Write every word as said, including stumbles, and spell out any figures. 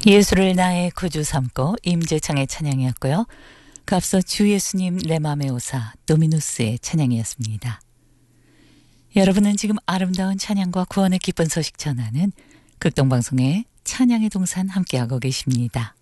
예수를 나의 구주 삼고 임재창의 찬양이었고요. 그 앞서 주 예수님 내 맘의 오사 도미누스의 찬양이었습니다. 여러분은 지금 아름다운 찬양과 구원의 기쁜 소식 전하는 극동방송의 찬양의 동산 함께하고 계십니다.